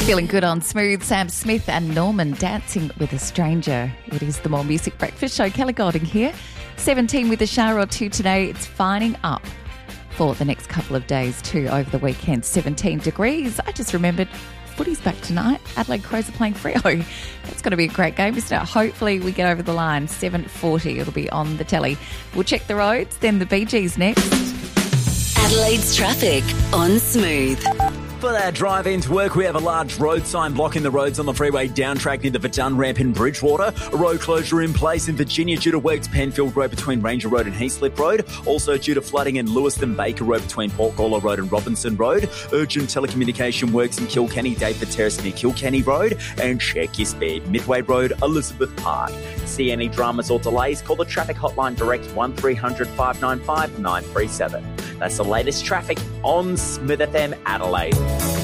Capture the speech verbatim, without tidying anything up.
Feeling good on Smooth, Sam Smith and Norman dancing with a stranger. It is the More Music Breakfast Show. Kelly Golding here. seventeen with a shower or two today. It's fining up for the next couple of days too over the weekend. seventeen degrees. I just remembered footy's back tonight. Adelaide Crows are playing Freo. That's going to be a great game, isn't it? Hopefully we get over the line. seven forty it'll be on the telly. We'll check the roads, then the Bee Gees next. Adelaide's traffic on Smooth. For that drive into work, we have a large road sign blocking the roads on the freeway down track near the Verdun ramp in Bridgewater. A road closure in place in Virginia due to works Penfield Road between Ranger Road and Heathslip Road. Also due to flooding in Lewiston Baker Road between Portgalla Road and Robinson Road. Urgent telecommunication works in Kilkenny, David Terrace near Kilkenny Road. And check your speed. Midway Road, Elizabeth Park. See any dramas or delays? Call the traffic hotline direct one three hundred five nine five nine three seven. That's the latest traffic on Smooth F M Adelaide.